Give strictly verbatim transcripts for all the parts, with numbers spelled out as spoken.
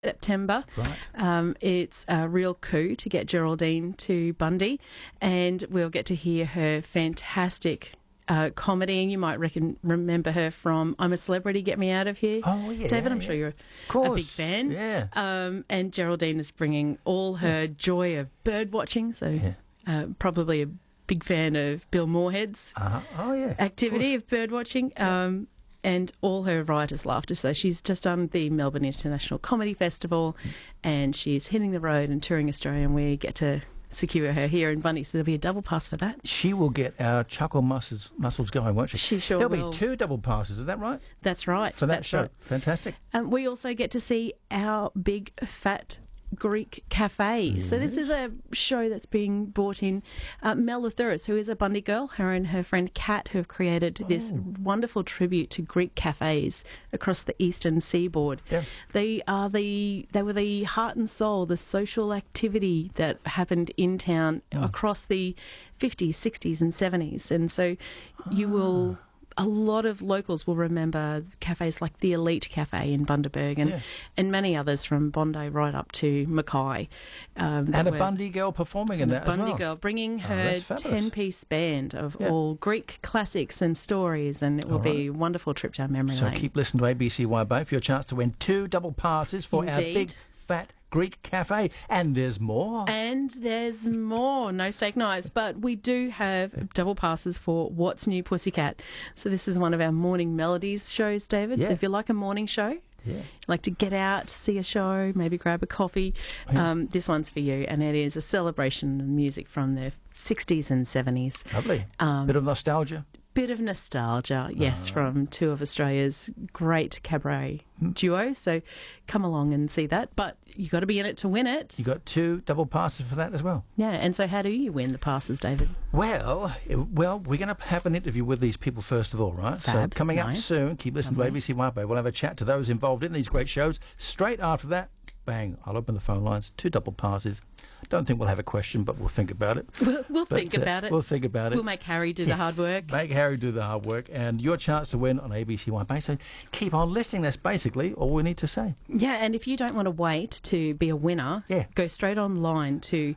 September. Right. Um, it's a real coup to get Geraldine to Bundy, and we'll get to hear her fantastic uh, comedy. And you might reckon, remember her from I'm a Celebrity, Get Me Out of Here. Oh, yeah. David, I'm yeah. sure you're Of course. a big fan. Yeah. Um, and Geraldine is bringing all her yeah. joy of bird watching, so Yeah. uh, probably a big fan of Bill Moorhead's Uh-huh. Oh, yeah. activity of, of bird watching. Yeah. Um, and all her writers' laughter. So she's just done the Melbourne International Comedy Festival, and she's hitting the road and touring Australia, and we get to secure her here in Bundy. So there'll be a double pass for that. She will get our chuckle muscles, muscles going, won't she? She sure There'll will. be two double passes, is that right? That's right. For that that's show. Right. Fantastic. Um, we also get to see our big fat Greek cafe. Yes. So this is a show that's being brought in. Uh, Mel Lethurus, who is a Bundy girl, her and her friend Kat, who have created oh. this wonderful tribute to Greek cafes across the eastern seaboard. Yeah. They are the they were the heart and soul, the social activity that happened in town oh. across the fifties, sixties, and seventies. And so oh. you will. A lot of locals will remember cafes like the Elite Cafe in Bundaberg and, yeah. and many others from Bondi right up to Mackay. Um, and a Bundy girl performing in that as well. Bundy girl bringing her oh, ten-piece band of yeah. all Greek classics and stories, and it will right. be a wonderful trip down memory so lane. So keep listening to A B C Y Bay for your chance to win two double passes for Indeed. our big fat Greek cafe. And there's more. And there's more. No steak knives. But we do have double passes for What's New Pussycat. So this is one of our morning melodies shows, David. Yeah. So if you like a morning show, yeah. like to get out, see a show, maybe grab a coffee, yeah. um, this one's for you. And it is a celebration of music from the sixties and seventies. Lovely. Um, Bit of nostalgia. Bit of nostalgia, yes, oh. from two of Australia's great cabaret hmm. duos. So come along and see that. But you got to be in it to win it. You got two double passes for that as well. Yeah, and so how do you win the passes, David? Well, it, well, we're going to have an interview with these people first of all, right? Fab. So coming nice. up soon, keep listening Lovely. to A B C Y Bay. We'll have a chat to those involved in these great shows. Straight after that, bang, I'll open the phone lines, two double passes. Don't think we'll have a question, but we'll think about it. We'll, we'll but, think uh, about it. We'll think about it. We'll make Harry do yes. the hard work. Make Harry do the hard work. And your chance to win on A B C Y Bay. So keep on listening. That's basically all we need to say. Yeah, and if you don't want to wait to be a winner, yeah. go straight online to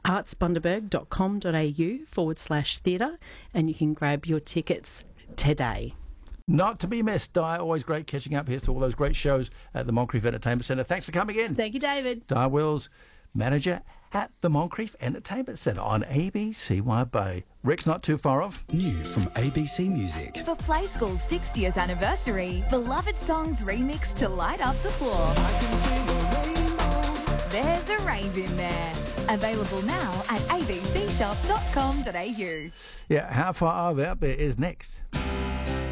artsbundaberg.com.au forward slash theatre, and you can grab your tickets today. Not to be missed. Di, always great catching up here to all those great shows at the Moncrief Entertainment Centre. Thanks for coming in. Thank you, David. Di Wills, manager at the Moncrief Entertainment Centre on A B C Y Bay. Rick's not too far off. New from A B C Music. For Play School's sixtieth anniversary, beloved songs remixed to light up the floor. I can see the rainbow. There's a rave in there. Available now at a b c shop dot com dot a u. Yeah, How Far Are They Up There is next.